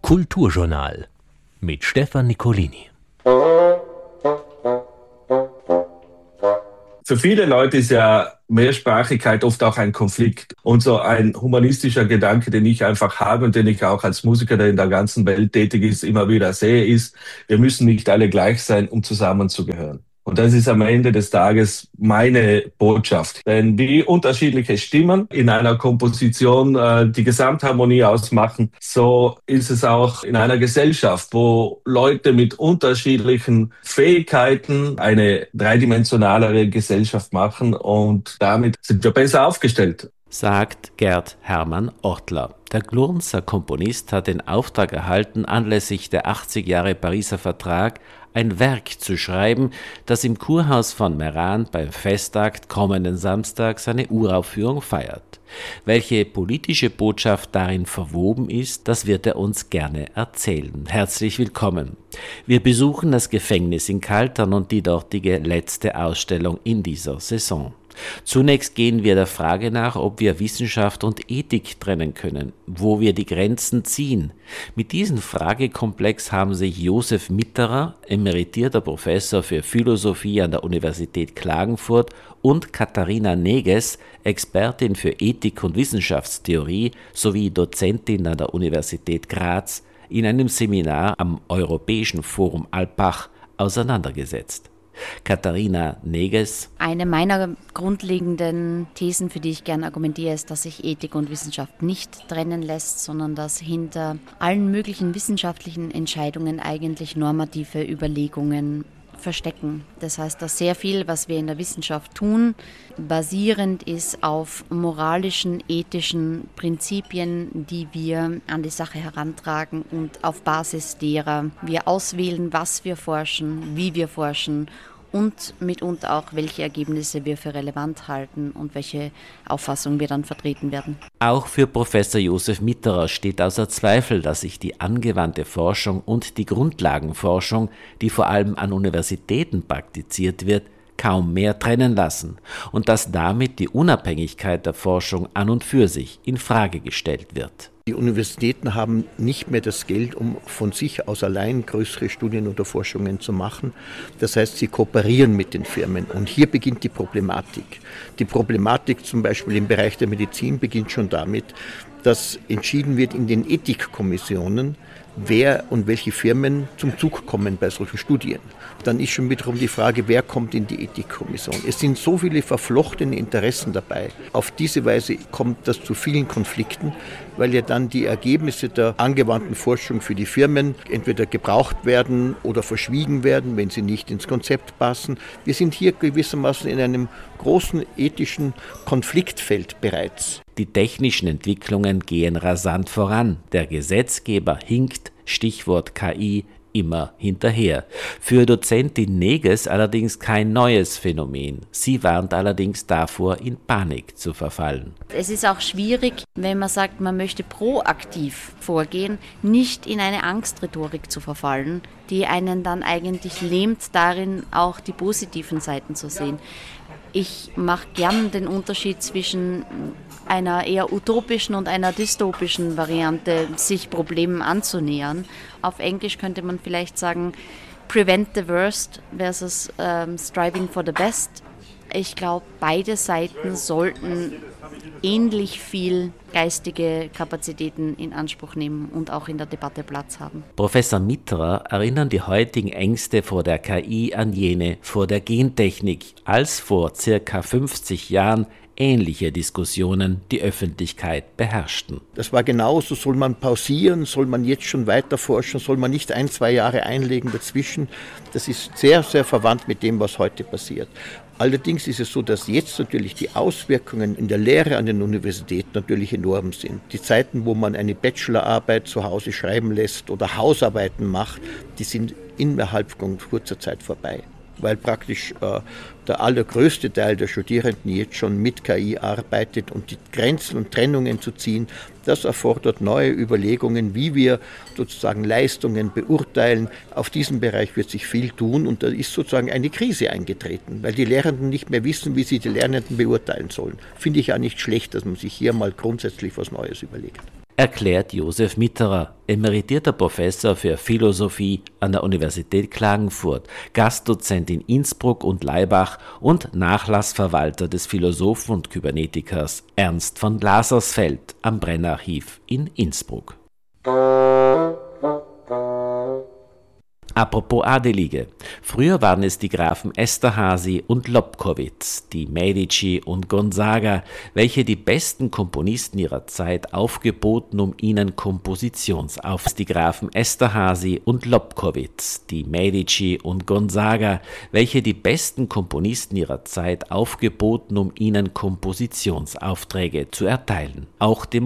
Kulturjournal mit Stefan Nicolini. Für viele Leute ist ja Mehrsprachigkeit oft auch ein Konflikt. Und so ein humanistischer Gedanke, den ich einfach habe und den ich auch als Musiker, der in der ganzen Welt tätig ist, immer wieder sehe, ist, wir müssen nicht alle gleich sein, um zusammenzugehören. Und das ist am Ende des Tages meine Botschaft. Denn wie unterschiedliche Stimmen in einer Komposition die Gesamtharmonie ausmachen, so ist es auch in einer Gesellschaft, wo Leute mit unterschiedlichen Fähigkeiten eine dreidimensionalere Gesellschaft machen. Und damit sind wir besser aufgestellt. Sagt Gerd Hermann Ortler. Der Glurnser Komponist hat den Auftrag erhalten, anlässlich der 80 Jahre Pariser Vertrag ein Werk zu schreiben, das im Kurhaus von Meran beim Festakt kommenden Samstag seine Uraufführung feiert. Welche politische Botschaft darin verwoben ist, das wird er uns gerne erzählen. Herzlich willkommen. Wir besuchen das Gefängnis in Kaltern und die dortige letzte Ausstellung in dieser Saison. Zunächst gehen wir der Frage nach, ob wir Wissenschaft und Ethik trennen können, wo wir die Grenzen ziehen. Mit diesem Fragekomplex haben sich Josef Mitterer, emeritierter Professor für Philosophie an der Universität Klagenfurt, und Katharina Neges, Expertin für Ethik und Wissenschaftstheorie sowie Dozentin an der Universität Graz, in einem Seminar am Europäischen Forum Alpbach auseinandergesetzt. Katharina Neges. Eine meiner grundlegenden Thesen, für die ich gerne argumentiere, ist, dass sich Ethik und Wissenschaft nicht trennen lässt, sondern dass hinter allen möglichen wissenschaftlichen Entscheidungen eigentlich normative Überlegungen verstecken. Das heißt, dass sehr viel, was wir in der Wissenschaft tun, basierend ist auf moralischen, ethischen Prinzipien, die wir an die Sache herantragen und auf Basis derer wir auswählen, was wir forschen, wie wir forschen und mitunter auch, welche Ergebnisse wir für relevant halten und welche Auffassung wir dann vertreten werden. Auch für Professor Josef Mitterer steht außer Zweifel, dass sich die angewandte Forschung und die Grundlagenforschung, die vor allem an Universitäten praktiziert wird, kaum mehr trennen lassen und dass damit die Unabhängigkeit der Forschung an und für sich in Frage gestellt wird. Die Universitäten haben nicht mehr das Geld, um von sich aus allein größere Studien oder Forschungen zu machen. Das heißt, sie kooperieren mit den Firmen. Und hier beginnt die Problematik. Die Problematik zum Beispiel im Bereich der Medizin beginnt schon damit, dass entschieden wird in den Ethikkommissionen, wer und welche Firmen zum Zug kommen bei solchen Studien. Dann ist schon wiederum die Frage, wer kommt in die Ethikkommission. Es sind so viele verflochtene Interessen dabei. Auf diese Weise kommt das zu vielen Konflikten, weil ja dann die Ergebnisse der angewandten Forschung für die Firmen entweder gebraucht werden oder verschwiegen werden, wenn sie nicht ins Konzept passen. Wir sind hier gewissermaßen in einem großen ethischen Konfliktfeld bereits. Die technischen Entwicklungen gehen rasant voran. Der Gesetzgeber hinkt, Stichwort KI, immer hinterher. Für Dozentin Neges allerdings kein neues Phänomen. Sie warnt allerdings davor, in Panik zu verfallen. Es ist auch schwierig, wenn man sagt, man möchte proaktiv vorgehen, nicht in eine Angstrhetorik zu verfallen, die einen dann eigentlich lähmt darin, auch die positiven Seiten zu sehen. Ich mache gern den Unterschied zwischen einer eher utopischen und einer dystopischen Variante, sich Problemen anzunähern. Auf Englisch könnte man vielleicht sagen, prevent the worst versus striving for the best. Ich glaube, beide Seiten sollten ähnlich viel geistige Kapazitäten in Anspruch nehmen und auch in der Debatte Platz haben. Professor Mitterer erinnern die heutigen Ängste vor der KI an jene vor der Gentechnik, als vor circa 50 Jahren ähnliche Diskussionen die Öffentlichkeit beherrschten. Das war genauso, soll man pausieren, soll man jetzt schon weiter forschen, soll man nicht 1-2 Jahre einlegen dazwischen. Das ist sehr, sehr verwandt mit dem, was heute passiert. Allerdings ist es so, dass jetzt natürlich die Auswirkungen in der Lehre an den Universitäten natürlich enorm sind. Die Zeiten, wo man eine Bachelorarbeit zu Hause schreiben lässt oder Hausarbeiten macht, die sind innerhalb von kurzer Zeit vorbei. Weil praktisch der allergrößte Teil der Studierenden jetzt schon mit KI arbeitet und die Grenzen und Trennungen zu ziehen, das erfordert neue Überlegungen, wie wir sozusagen Leistungen beurteilen. Auf diesem Bereich wird sich viel tun und da ist sozusagen eine Krise eingetreten, weil die Lehrenden nicht mehr wissen, wie sie die Lernenden beurteilen sollen. Finde ich ja nicht schlecht, dass man sich hier mal grundsätzlich was Neues überlegt. erklärt Josef Mitterer, emeritierter Professor für Philosophie an der Universität Klagenfurt, Gastdozent in Innsbruck und Laibach und Nachlassverwalter des Philosophen und Kybernetikers Ernst von Glasersfeld am Brenner-Archiv in Innsbruck. Apropos Adelige. Früher waren es die Grafen Esterházy und Lobkowicz, die Medici und Gonzaga, welche die besten Komponisten ihrer Zeit aufgeboten, um ihnen die Grafen Esterházy und Lobkowicz, die Medici und Gonzaga, welche die besten Komponisten ihrer Zeit aufgeboten, um ihnen Kompositionsaufträge zu erteilen. Auch dem